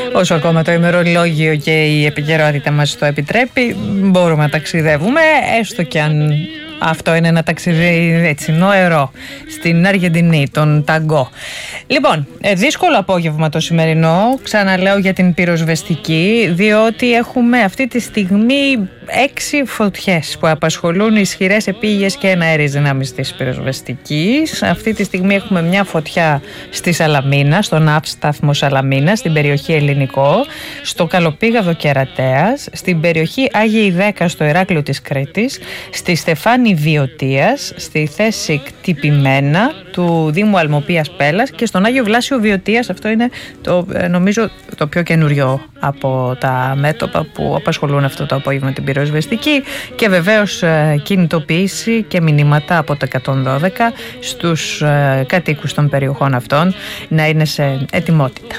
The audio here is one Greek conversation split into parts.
Όσο ακόμα το ημερολόγιο και η επικαιρότητα μας το επιτρέπει, μπορούμε να ταξιδεύουμε, έστω και αν αυτό είναι ένα ταξίδι έτσι νοερό στην Αργεντινή, τον ταγκό. Λοιπόν, δύσκολο απόγευμα το σημερινό, ξαναλέω για την πυροσβεστική, διότι έχουμε αυτή τη στιγμή 6 φωτιές που απασχολούν ισχυρές επίγειες και εναέριες δυνάμεις της πυροσβεστικής. Αυτή τη στιγμή έχουμε μια φωτιά στη Σαλαμίνα, στον ναύσταθμο Σαλαμίνα, στην περιοχή Ελληνικό, στο Καλοπήγαδο Κερατέας, στην περιοχή Άγιοι 10 στο Ηράκλειο της Κρήτης, στη Στεφάνη Βιωτίας, στη θέση Κτυπημένα του Δήμου Αλμοπίας Πέλας και στον Άγιο Βλάσιο Βιωτίας. Αυτό είναι νομίζω το πιο καινούριο από τα μέτωπα που απασχολούν αυτό το απόγευμα την πυροσβεστική, και βεβαίως κινητοποίηση και μηνύματα από το 112 στους κατοίκους των περιοχών αυτών να είναι σε ετοιμότητα.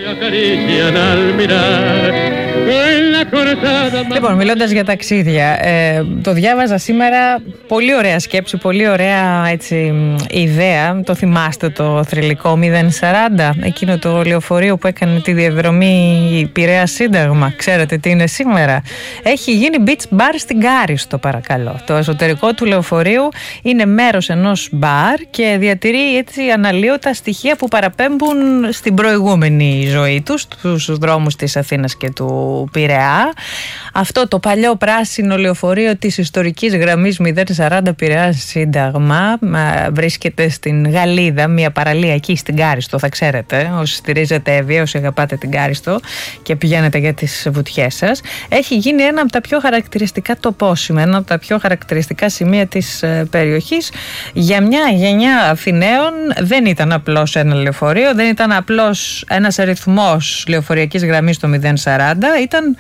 Λοιπόν, μιλώντας για ταξίδια, το διάβαζα σήμερα, πολύ ωραία σκέψη, πολύ ωραία έτσι ιδέα. Το θυμάστε το θρυλικό 040, εκείνο το λεωφορείο που έκανε τη διαδρομή Πειραίας Σύνταγμα? Ξέρετε τι είναι σήμερα? Έχει γίνει beach bar στην Κάριστο, παρακαλώ. Το εσωτερικό του λεωφορείου είναι μέρος ενός μπαρ και διατηρεί έτσι αναλύωτα στοιχεία που παραπέμπουν στην προηγούμενη ζωή τους, στους δρόμους της Αθήνας και του Πειραιά. Αυτό το παλιό πράσινο λεωφορείο της ιστορικής γραμμής 040 Πειραίας Σύνταγμα βρίσκεται στην Γαλλίδα, μια παραλία εκεί στην Κάριστο, θα ξέρετε, όσοι στηρίζετε Εύβοια, όσοι αγαπάτε την Κάριστο και πηγαίνετε για τις βουτιές σας. Έχει γίνει ένα από τα πιο χαρακτηριστικά τοπόσημα, ένα από τα πιο χαρακτηριστικά σημεία της περιοχής. Για μια γενιά Αθηναίων δεν ήταν απλώς ένα λεωφορείο, δεν ήταν απλώς ένας αριθμός λεωφοριακής γραμμής το 040, ήταν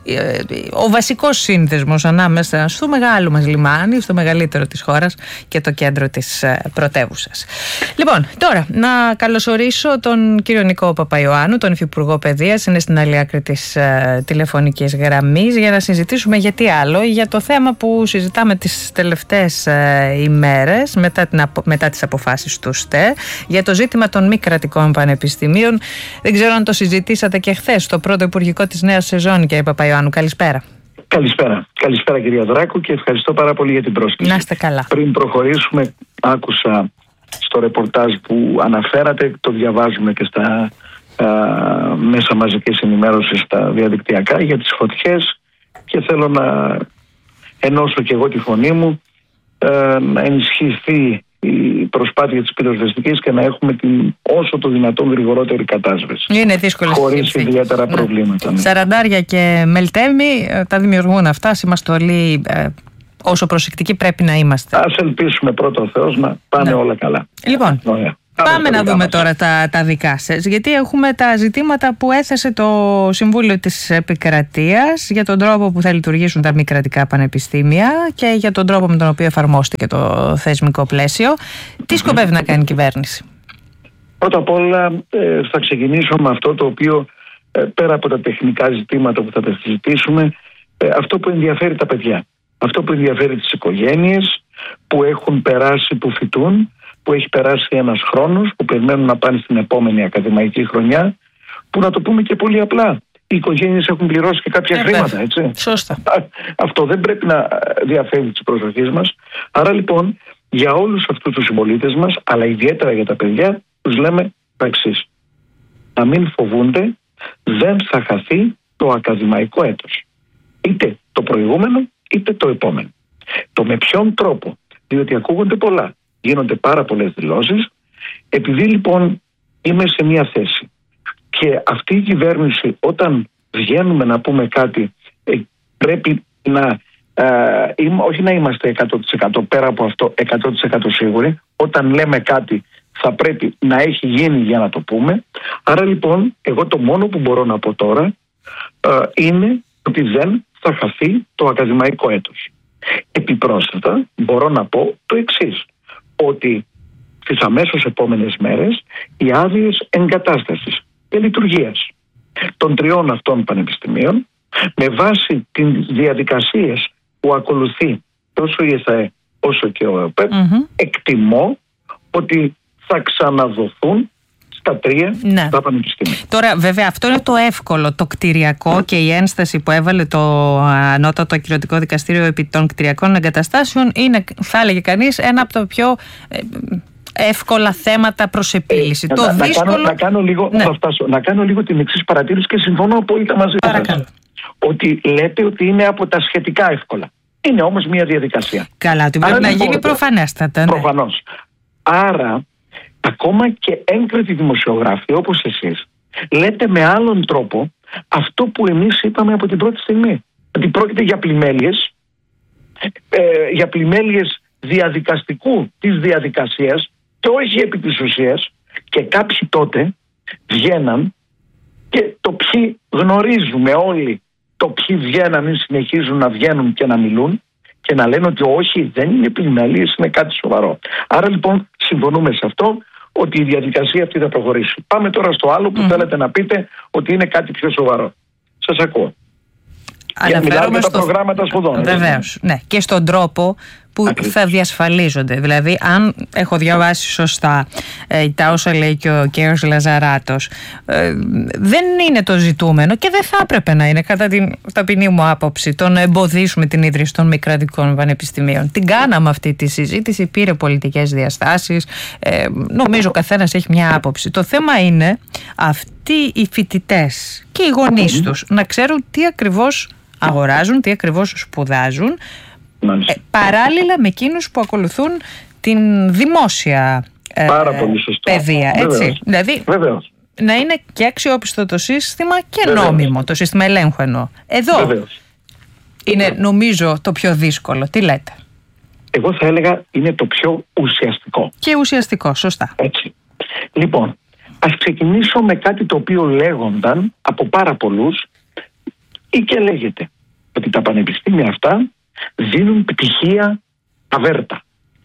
ο βασικός σύνδεσμος ανάμεσα στο μεγάλο μας λιμάνι, στο μεγαλύτερο της χώρας και το κέντρο της πρωτεύουσας. Λοιπόν, τώρα να καλωσορίσω τον κύριο Νικό Παπαϊωάννου, τον Υφυπουργό Παιδείας, είναι στην άλλη άκρη της τηλεφωνικής γραμμής, για να συζητήσουμε για τι άλλο, για το θέμα που συζητάμε τις τελευταίες ημέρες μετά τις αποφάσεις του ΣΤΕ, για το ζήτημα των μη κρατικών πανεπιστημίων. Δεν ξέρω αν το συζητήσατε και χθες στο πρώτο υπουργικό της νέας σεζόν, κύριε Παπαϊωάννου. Καλησπέρα. Καλησπέρα κυρία Δράκου, και ευχαριστώ πάρα πολύ για την πρόσκληση. Να είστε καλά. Πριν προχωρήσουμε, άκουσα στο ρεπορτάζ που αναφέρατε, το διαβάζουμε και στα μέσα μαζικής ενημέρωσης, στα διαδικτυακά, για τις φωτιές, και θέλω να ενώσω και εγώ τη φωνή μου, να ενισχυθεί η προσπάθεια της πυροσβεστικής και να έχουμε την όσο το δυνατόν γρηγορότερη κατάσβεση. Είναι δύσκολη χωρίς ιδιαίτερα προβλήματα. Ναι. Σαραντάρια και Μελτέμι τα δημιουργούν αυτά. Είμαστε όλοι όσο προσεκτικοί πρέπει να είμαστε. Ας ελπίσουμε πρώτα ο Θεός να πάνε όλα καλά. Λοιπόν, πάμε να δούμε τώρα τα δικά σας, γιατί έχουμε τα ζητήματα που έθεσε το Συμβούλιο της Επικρατείας για τον τρόπο που θα λειτουργήσουν τα μη κρατικά πανεπιστήμια και για τον τρόπο με τον οποίο εφαρμόστηκε το θεσμικό πλαίσιο. Τι σκοπεύει να κάνει η κυβέρνηση? Πρώτα απ' όλα θα ξεκινήσω με αυτό το οποίο, πέρα από τα τεχνικά ζητήματα που θα τα συζητήσουμε, αυτό που ενδιαφέρει τα παιδιά, αυτό που ενδιαφέρει τις οικογένειες που έχουν περάσει, που φοιτούν, που έχει περάσει ένας χρόνος, που περιμένουν να πάνε στην επόμενη ακαδημαϊκή χρονιά, που, να το πούμε και πολύ απλά, οι οικογένειες έχουν πληρώσει και κάποια χρήματα, έτσι. Σωστά. Αυτό δεν πρέπει να διαφεύγει της προσοχής μας. Άρα λοιπόν, για όλους αυτούς τους συμπολίτες μας, αλλά ιδιαίτερα για τα παιδιά, τους λέμε το εξής: να μην φοβούνται, δεν θα χαθεί το ακαδημαϊκό έτος. Είτε το προηγούμενο, είτε το επόμενο. Το με ποιον τρόπο? Διότι ακούγονται πολλά, γίνονται πάρα πολλές δηλώσεις. Επειδή λοιπόν είμαι σε μια θέση και αυτή η κυβέρνηση, όταν βγαίνουμε να πούμε κάτι, πρέπει να όχι να είμαστε 100% πέρα από αυτό 100% σίγουροι. Όταν λέμε κάτι θα πρέπει να έχει γίνει για να το πούμε. Άρα λοιπόν εγώ το μόνο που μπορώ να πω τώρα είναι ότι δεν θα χαθεί το ακαδημαϊκό έτος. Επιπρόσθετα μπορώ να πω το εξής, ότι στις αμέσως επόμενες μέρες οι άδειες εγκατάστασης και λειτουργίας των 3 αυτών πανεπιστημίων, με βάση τις διαδικασίες που ακολουθεί τόσο η ΕΣΑΕ όσο και ο ΕΟΠΕΠ, εκτιμώ ότι θα ξαναδοθούν στα 3 τα πανεπιστήμια. Τώρα βέβαια αυτό είναι το εύκολο, το κτηριακό και η ένσταση που έβαλε το Ανώτατο Κυρωτικό Δικαστήριο επί των κτηριακών εγκαταστάσεων είναι, θα έλεγε κανείς, ένα από τα πιο εύκολα θέματα προς επίλυση. Να κάνω λίγο την εξής παρατήρηση και συμφωνώ απόλυτα μαζί σας. Ότι λέτε ότι είναι από τα σχετικά εύκολα. Είναι όμως μια διαδικασία. Καλά, ότι πρέπει να γίνει προφανέστατα. Ναι. Προφανώς. Άρα, ακόμα και έγκριτοι δημοσιογράφοι όπως εσείς, λέτε με άλλον τρόπο αυτό που εμείς είπαμε από την πρώτη στιγμή. Ότι πρόκειται για πλημέλειες διαδικαστικού της διαδικασίας και όχι επί της ουσίας, και κάποιοι τότε βγαίναν και το ποιοι γνωρίζουμε όλοι, το ποιοι βγαίναν ή συνεχίζουν να βγαίνουν και να μιλούν και να λένε ότι όχι, δεν είναι πλημέλειες, είναι κάτι σοβαρό. Άρα λοιπόν συμφωνούμε σε αυτό, ότι η διαδικασία αυτή θα προχωρήσει. Πάμε τώρα στο άλλο που θέλετε να πείτε ότι είναι κάτι πιο σοβαρό. Σας ακούω. Μιλάμε για τα προγράμματα σπουδών. Βεβαίως, ναι. Και στον τρόπο που θα διασφαλίζονται. Δηλαδή, αν έχω διαβάσει σωστά τα όσα λέει και ο κ. Λαζαράτος, δεν είναι το ζητούμενο και δεν θα έπρεπε να είναι, κατά την ταπεινή μου άποψη, το να εμποδίσουμε την ίδρυση των μη κρατικών πανεπιστημίων. Την κάναμε αυτή τη συζήτηση, πήρε πολιτικές διαστάσεις. Νομίζω ο καθένας έχει μια άποψη. Το θέμα είναι αυτοί οι φοιτητές και οι γονείς τους να ξέρουν τι ακριβώς αγοράζουν, τι ακριβώς σπουδάζουν, παράλληλα με εκείνους που ακολουθούν την δημόσια παιδεία. Έτσι. Δηλαδή, να είναι και αξιόπιστο το σύστημα και νόμιμο, το σύστημα ελέγχου εννοώ. Εδώ είναι νομίζω το πιο δύσκολο. Τι λέτε? Εγώ θα έλεγα είναι το πιο ουσιαστικό. Και ουσιαστικό, σωστά. Έτσι. Λοιπόν, ας ξεκινήσω με κάτι το οποίο λέγονταν από πάρα πολλούς ή και λέγεται ότι τα πανεπιστήμια αυτά δίνουν πτυχία αβέρτα.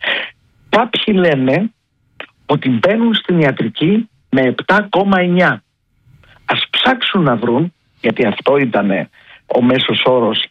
Κάποιοι λένε ότι μπαίνουν στην ιατρική με 7,9. Ας ψάξουν να βρουν, γιατί αυτό ήταν ο μέσος όρος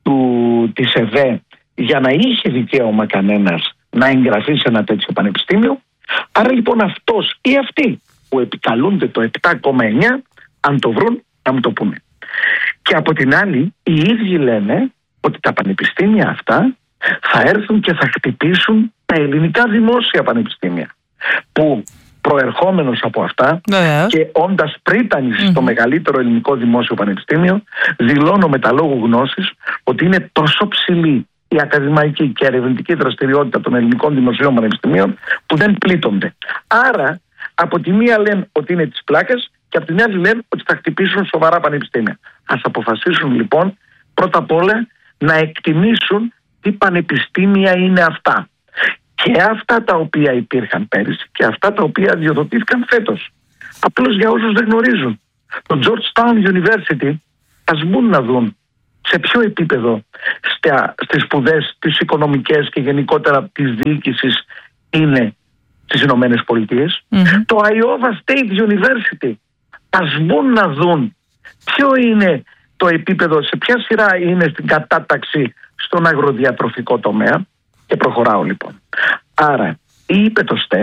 της ΕΔΕ για να είχε δικαίωμα κανένας να εγγραφεί σε ένα τέτοιο πανεπιστήμιο. Άρα λοιπόν αυτός ή αυτοί που επικαλούνται το 7,9, αν το βρουν να μου το πούνε. Και από την άλλη οι ίδιοι λένε ότι τα πανεπιστήμια αυτά θα έρθουν και θα χτυπήσουν τα ελληνικά δημόσια πανεπιστήμια, που προερχόμενος από αυτά και όντας πρίτανης στο μεγαλύτερο ελληνικό δημόσιο πανεπιστήμιο, δηλώνω με τα λόγου γνώσης ότι είναι τόσο ψηλή η ακαδημαϊκή και ερευνητική δραστηριότητα των ελληνικών δημοσίων πανεπιστημίων που δεν πλήττονται. Άρα από τη μία λένε ότι είναι της πλάκας και από την άλλη λένε ότι θα χτυπήσουν σοβαρά πανεπιστήμια. Ας αποφασίσουν λοιπόν πρώτα απ' όλα να εκτιμήσουν τι πανεπιστήμια είναι αυτά. Και αυτά τα οποία υπήρχαν πέρυσι και αυτά τα οποία αδειοδοτήθηκαν φέτος. Απλώς για όσους δεν γνωρίζουν. Το Georgetown University, ας μπουν να δουν σε ποιο επίπεδο στις σπουδές, τις οικονομικές και γενικότερα της διοίκησης είναι στις Ηνωμένες Πολιτείες. Το Iowa State University, ας μπουν να δουν ποιο είναι το επίπεδο, σε ποια σειρά είναι στην κατάταξη στον αγροδιατροφικό τομέα. Και προχωράω λοιπόν. Άρα, είπε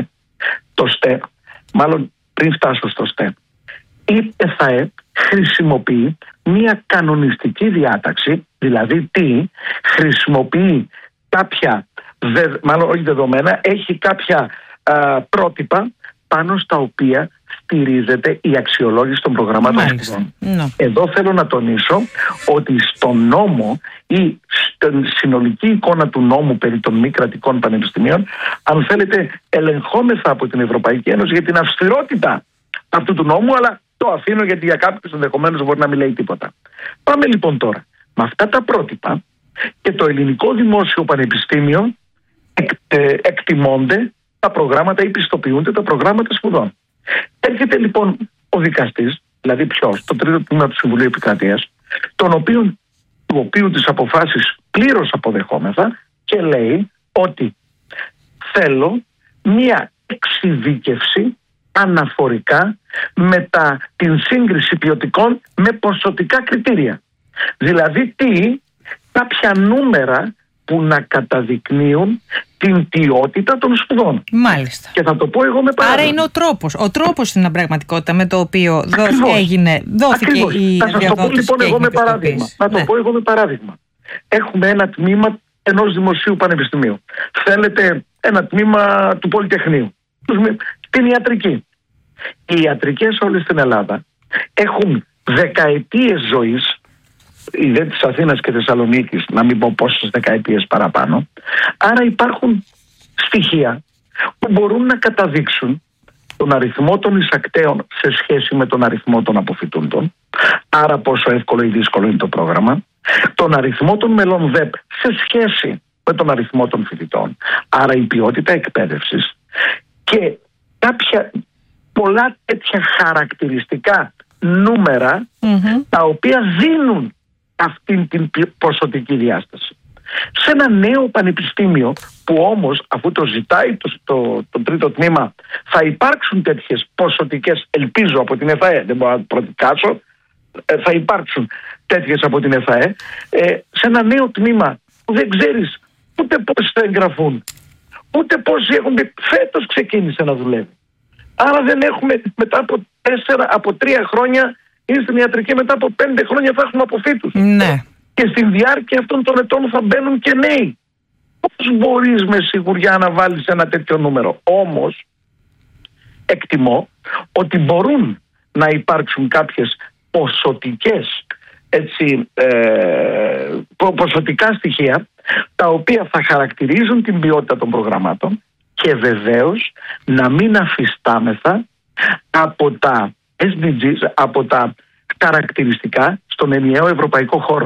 το ΣΤΕ, μάλλον πριν φτάσω στο ΣΤΕ, η ΕΘΑΕ χρησιμοποιεί μια κανονιστική διάταξη, δηλαδή τι, χρησιμοποιεί κάποια, μάλλον όχι δεδομένα, έχει κάποια πρότυπα πάνω στα οποία στηρίζεται η αξιολόγηση των προγραμμάτων σπουδών. Εδώ θέλω να τονίσω ότι στον νόμο ή στην συνολική εικόνα του νόμου περί των μη κρατικών πανεπιστημίων, αν θέλετε, ελεγχόμεθα από την Ευρωπαϊκή Ένωση για την αυστηρότητα αυτού του νόμου, αλλά το αφήνω γιατί για κάποιους ενδεχομένως μπορεί να μην λέει τίποτα. Πάμε λοιπόν τώρα. Με αυτά τα πρότυπα και το ελληνικό δημόσιο πανεπιστήμιο εκτιμώνται τα προγράμματα ή πιστοποιούνται τα προγράμματα σπουδών. Έρχεται λοιπόν ο δικαστής, δηλαδή ποιος, το τρίτο τμήμα του Συμβουλίου Επικρατείας, του οποίου τις αποφάσεις πλήρως αποδεχόμεθα, και λέει ότι θέλω μία εξειδίκευση αναφορικά με την σύγκριση ποιοτικών με ποσοτικά κριτήρια. Δηλαδή κάποια νούμερα που να καταδεικνύουν την ποιότητα των σπουδών. Μάλιστα. Και θα το πω εγώ με παράδειγμα. Άρα είναι ο τρόπος. Ο τρόπος είναι πραγματικότητα με το οποίο δόθηκε η θα σας το πω λοιπόν εγώ με παράδειγμα. Ναι. Να το πω εγώ με παράδειγμα. Έχουμε ένα τμήμα ενός δημοσίου πανεπιστημίου. Θέλετε ένα τμήμα του Πολυτεχνείου. Την ιατρική. Οι ιατρικές όλες στην Ελλάδα έχουν δεκαετίες ζωής, οι δε της Αθήνας και Θεσσαλονίκης, να μην πω πόσες δεκαετίες παραπάνω. Άρα υπάρχουν στοιχεία που μπορούν να καταδείξουν τον αριθμό των εισακτέων σε σχέση με τον αριθμό των αποφοιτούντων, άρα πόσο εύκολο ή δύσκολο είναι το πρόγραμμα, τον αριθμό των μελών ΔΕΠ σε σχέση με τον αριθμό των φοιτητών, άρα η ποιότητα εκπαίδευσης και πολλά τέτοια χαρακτηριστικά νούμερα τα οποία δίνουν αυτήν την ποσοτική διάσταση. Σε ένα νέο πανεπιστήμιο που όμως, αφού το ζητάει το τρίτο τμήμα, θα υπάρξουν τέτοιες ποσοτικές, ελπίζω από την ΕΦΑΕ, δεν μπορώ να προδικάσω, θα υπάρξουν τέτοιες από την ΕΦΑΕ, σε ένα νέο τμήμα που δεν ξέρεις ούτε πώς θα εγγραφούν, ούτε πόσοι έχουν πει, φέτος ξεκίνησε να δουλεύει. Άρα δεν έχουμε μετά από 3 χρόνια ή στην ιατρική μετά από 5 χρόνια θα έχουμε αποφύτους. Ναι. Και στη διάρκεια αυτών των ετών θα μπαίνουν και νέοι. Πώς μπορείς με σιγουριά να βάλεις ένα τέτοιο νούμερο? Όμως εκτιμώ ότι μπορούν να υπάρξουν κάποιες ποσοτικά στοιχεία τα οποία θα χαρακτηρίζουν την ποιότητα των προγραμμάτων και βεβαίως να μην αφιστάμεθα από τα SDGs, από τα χαρακτηριστικά στον ενιαίο ευρωπαϊκό χώρο.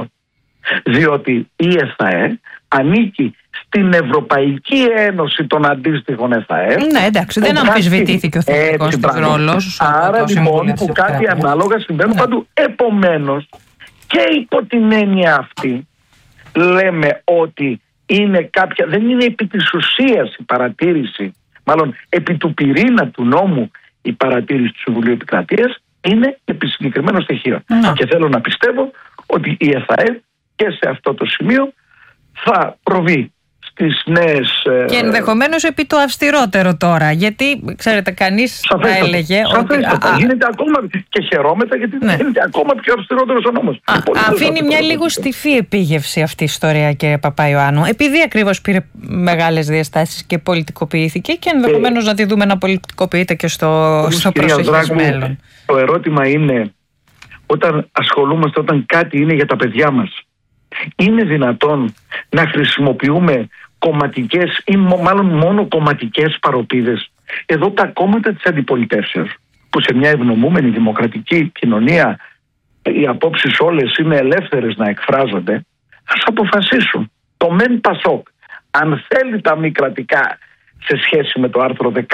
Διότι η ΕΦΑΕ ανήκει στην Ευρωπαϊκή Ένωση των αντίστοιχων ΕΦΑΕ. Ναι, εντάξει, δεν αμφισβητήθηκε ο θετικός του ρόλος. Άρα λοιπόν που κάτι ανάλογα συμβαίνουν παντού. Επομένως και υπό την έννοια αυτή λέμε ότι είναι δεν είναι επί της ουσίας η παρατήρηση, μάλλον επί του πυρήνα του νόμου η παρατήρηση του Συμβουλίου Επικρατείας, είναι επί συγκεκριμένων στοιχείων. Και θέλω να πιστεύω ότι η ΕΦΑΕ και σε αυτό το σημείο θα προβεί στις νέες... Και ενδεχομένως επί το αυστηρότερο τώρα, γιατί ξέρετε κανείς θα έλεγε ότι... Γίνεται ακόμα και χαιρόμετα γιατί γίνεται ακόμα πιο αυστηρότερος ο νόμος. Αφήνει μια λίγο στιφή επίγευση αυτή η ιστορία, κύριε Παπαϊωάννου, επειδή ακριβώς πήρε μεγάλες διαστάσεις και πολιτικοποιήθηκε και ενδεχομένως να τη δούμε να πολιτικοποιείται και στο προσεχές μέλλον. Το ερώτημα είναι, όταν ασχολούμαστε, όταν κάτι είναι για τα παιδιά μας, είναι δυνατόν να χρησιμοποιούμε κομματικές ή μάλλον μόνο κομματικές παροπίδες? Εδώ τα κόμματα της αντιπολιτεύσεως, που σε μια ευνομούμενη δημοκρατική κοινωνία οι απόψεις όλες είναι ελεύθερες να εκφράζονται, ας αποφασίσουν. Το μεν Πασόκ, αν θέλει τα μη κρατικά σε σχέση με το άρθρο 16,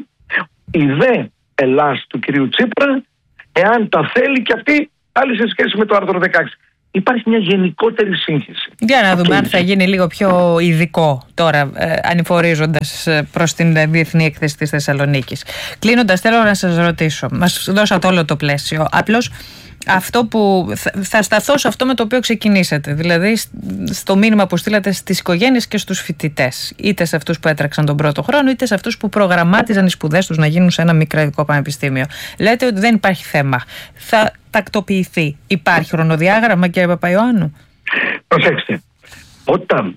η δε Ελλάς του κυρίου Τσίπρα, εάν τα θέλει και αυτή πάλι σε σχέση με το άρθρο 16. Υπάρχει μια γενικότερη σύγχυση. Για να δούμε αν θα γίνει λίγο πιο ειδικό τώρα, ανηφορίζοντας προς την Διεθνή Έκθεση της Θεσσαλονίκης. Κλείνοντας, θέλω να σας ρωτήσω, μας δώσατε όλο το πλαίσιο. Απλώς αυτό που θα σταθώ σε αυτό με το οποίο ξεκινήσατε, δηλαδή στο μήνυμα που στείλατε στις οικογένειες και στους φοιτητές, είτε σε αυτούς που έτρεξαν τον πρώτο χρόνο, είτε σε αυτούς που προγραμμάτιζαν οι σπουδές τους να γίνουν σε ένα μικρό πανεπιστήμιο. Λέτε ότι δεν υπάρχει θέμα. Θα τακτοποιηθεί. Υπάρχει χρονοδιάγραμμα, κύριε Παπαϊωάννου? Προσέξτε, όταν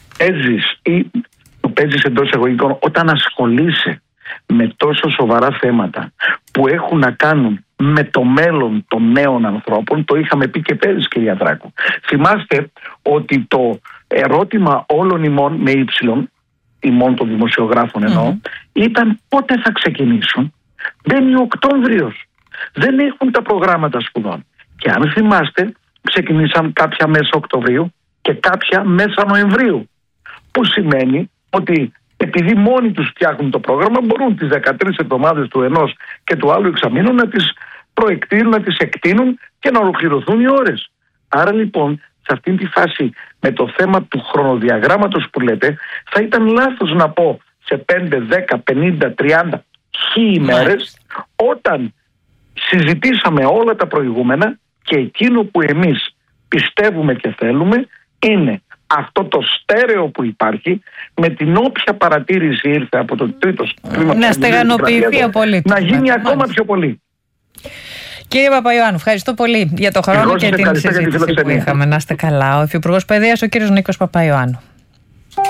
παίζεις εντός εισαγωγικών, όταν ασχολείσαι με τόσο σοβαρά θέματα που έχουν να κάνουν με το μέλλον των νέων ανθρώπων, το είχαμε πει και πέρυσι, κυρία Δράκου. Θυμάστε ότι το ερώτημα όλων ημών με ύψιλον, ημών των δημοσιογράφων εννοώ, ήταν πότε θα ξεκινήσουν. Μπαίνει Οκτώβριος. Δεν έχουν τα προγράμματα σπουδών. Και αν θυμάστε, ξεκινήσαν κάποια μέσα Οκτωβρίου και κάποια μέσα Νοεμβρίου. Που σημαίνει ότι επειδή μόνοι τους φτιάχνουν το πρόγραμμα, μπορούν τις 13 εβδομάδες του ενός και του άλλου εξαμήνου να τις προεκτείνουν, να τις εκτείνουν και να ολοκληρωθούν οι ώρες. Άρα λοιπόν, σε αυτήν τη φάση, με το θέμα του χρονοδιαγράμματος που λέτε, θα ήταν λάθος να πω σε 5, 10, 50, 30 ημέρες, όταν συζητήσαμε όλα τα προηγούμενα και εκείνο που εμείς πιστεύουμε και θέλουμε είναι αυτό το στέρεο που υπάρχει, με την όποια παρατήρηση ήρθε από το τρίτο τμήμα, να στεγανοποιηθεί ο πολίτης, να γίνει ακόμα πιο πολύ. Κύριε Παπαϊωάννου, ευχαριστώ πολύ για το χρόνο και την συζήτηση που είχαμε. Να είστε καλά. Ο Υφυπουργός Παιδείας, ο κύριος Νίκος Παπαϊωάννου.